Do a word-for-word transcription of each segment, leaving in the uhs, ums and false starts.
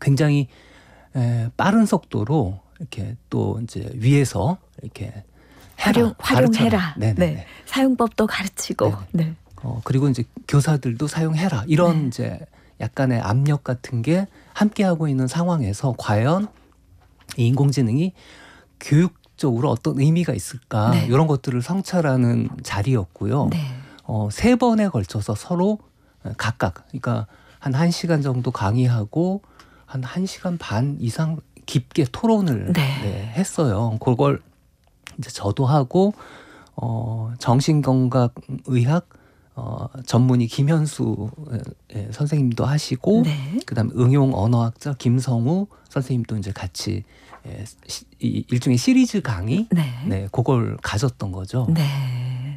굉장히 에, 빠른 속도로 이렇게 또 이제 위에서 이렇게 활용 활용해라. 네네. 네. 사용법도 가르치고. 네. 네. 어, 그리고 이제 교사들도 사용해라. 이런 네. 이제 약간의 압력 같은 게 함께 하고 있는 상황에서 과연 이 인공지능이 교육적으로 어떤 의미가 있을까? 네. 이런 것들을 성찰하는 자리였고요. 네. 어, 세 번에 걸쳐서 서로 각각, 그러니까 한 1시간 정도 강의하고 한 1시간 반 이상 깊게 토론을 네. 네, 했어요. 그걸 이제 저도 하고 어, 정신건강의학 어, 전문의 김현수 예, 선생님도 하시고 네. 그다음에 응용 언어학자 김성우 선생님도 이제 같이 예, 시, 이, 일종의 시리즈 강의 네. 네, 그걸 가졌던 거죠. 네.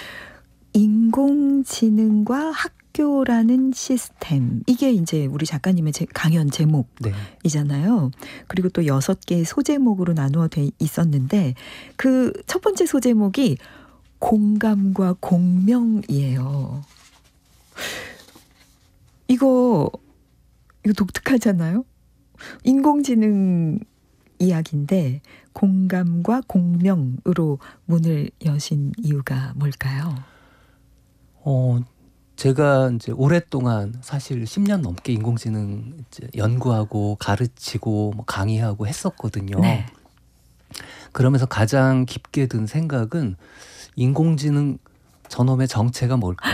인공지능과 학교라는 시스템. 이게 이제 우리 작가님의 제, 강연 제목이잖아요. 네. 그리고 또 여섯 개의 소제목으로 나누어 돼 있었는데 그 첫 번째 소제목이 공감과 공명이에요. 이거 이거 독특하잖아요. 인공지능 이야기인데 공감과 공명으로 문을 여신 이유가 뭘까요? 어, 제가 이제 오랫동안 사실 십 년 넘게 인공지능 이제 연구하고 가르치고 뭐 강의하고 했었거든요. 네. 그러면서 가장 깊게 든 생각은 인공지능 저놈의 정체가 뭘까?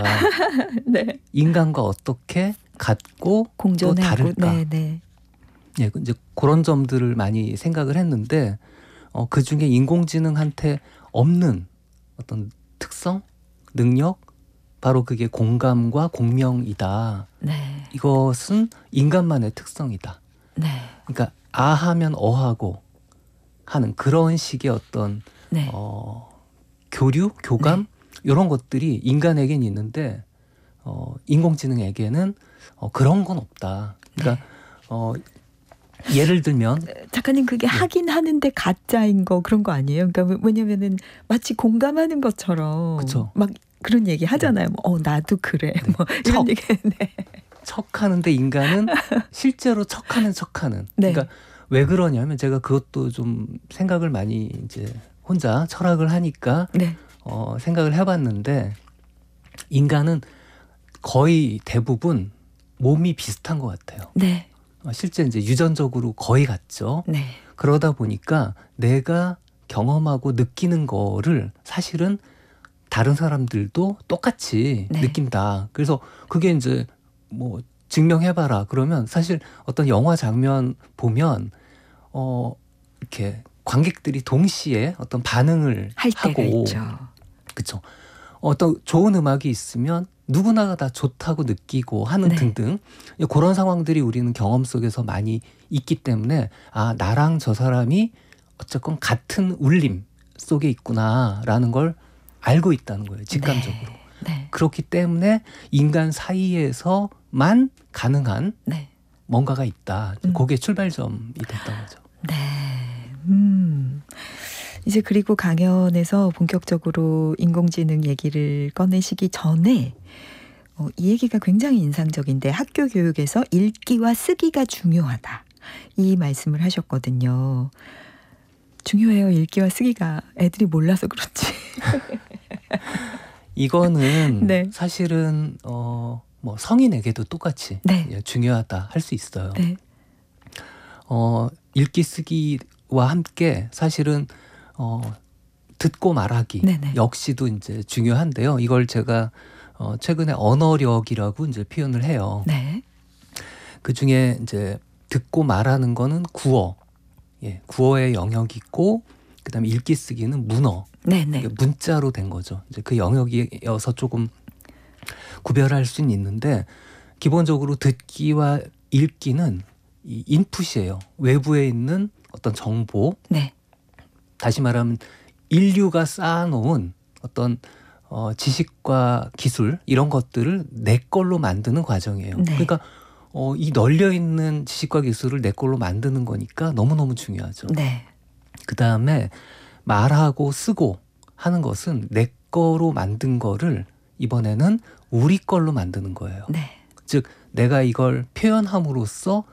네. 인간과 어떻게 같고 또 공존하고. 다를까? 네, 네. 예, 이제 그런 점들을 많이 생각을 했는데 어, 그 중에 인공지능한테 없는 어떤 특성, 능력, 바로 그게 공감과 공명이다. 네. 이것은 인간만의 특성이다. 네. 그러니까 아하면 어하고 하는 그런 식의 어떤 네. 어, 교류, 교감 이런 것들이 인간에겐 있는데 어, 인공지능에게는 어, 그런 건 없다. 그러니까 네. 어, 예를 들면 작가님 그게 네. 하긴 하는데 가짜인 거 그런 거 아니에요? 그러니까 왜냐면은 마치 공감하는 것처럼 그쵸. 막 그런 얘기 하잖아요. 뭐, 어 나도 그래. 네. 뭐 이런 척. 얘기. 네. 척하는데 인간은 실제로 척하는 척하는. 네. 그러니까 왜 그러냐면 제가 그것도 좀 생각을 많이 이제 혼자 철학을 하니까 네. 어, 생각을 해봤는데 인간은 거의 대부분 몸이 비슷한 것 같아요. 네. 어, 실제 이제 유전적으로 거의 같죠. 네. 그러다 보니까 내가 경험하고 느끼는 거를 사실은 다른 사람들도 똑같이 네. 느낀다. 그래서 그게 이제 뭐 증명해봐라 그러면 사실 어떤 영화 장면 보면 어 이렇게 관객들이 동시에 어떤 반응을 할 때가 하고 있죠. 그렇죠. 어떤 좋은 음악이 있으면 누구나가 다 좋다고 느끼고 하는 네. 등등 그런 상황들이 우리는 경험 속에서 많이 있기 때문에 아 나랑 저 사람이 어쨌건 같은 울림 속에 있구나라는 걸 알고 있다는 거예요. 직감적으로. 네. 네. 그렇기 때문에 인간 사이에서만 가능한 네. 뭔가가 있다. 음. 그게 출발점이 됐던 거죠. 네. 음. 이제 그리고 강연에서 본격적으로 인공지능 얘기를 꺼내시기 전에 어, 이 얘기가 굉장히 인상적인데 학교 교육에서 읽기와 쓰기가 중요하다. 이 말씀을 하셨거든요. 중요해요. 읽기와 쓰기가. 애들이 몰라서 그렇지. 이거는 네. 사실은 어, 뭐 성인에게도 똑같이 네. 예, 중요하다 할 수 있어요. 네. 어, 읽기 쓰기와 함께 사실은 어, 듣고 말하기 네네. 역시도 이제 중요한데요. 이걸 제가 어, 최근에 언어력이라고 이제 표현을 해요. 네. 그 중에 이제 듣고 말하는 거는 구어, 예, 구어의 영역이 있고, 그다음에 읽기 쓰기는 문어, 네네. 이게 문자로 된 거죠. 이제 그 영역이어서 조금 구별할 수는 있는데 기본적으로 듣기와 읽기는 이 인풋이에요. 외부에 있는 어떤 정보, 네. 다시 말하면 인류가 쌓아놓은 어떤 어, 지식과 기술 이런 것들을 내 걸로 만드는 과정이에요. 네. 그러니까 어, 이 널려 있는 지식과 기술을 내 걸로 만드는 거니까 너무너무 중요하죠. 네. 그 다음에 말하고 쓰고 하는 것은 내 거로 만든 거를 이번에는 우리 걸로 만드는 거예요. 네. 즉 내가 이걸 표현함으로써